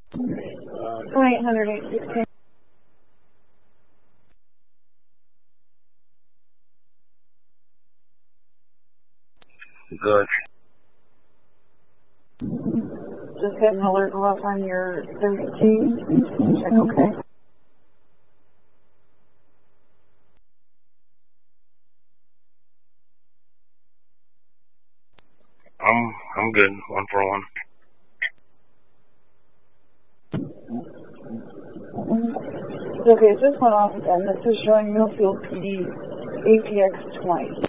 1-800-816. Good. Just had an alert go off on your 13. Okay. I'm good. 141. Okay, it just went off again. This is showing Millfield PD APX 20.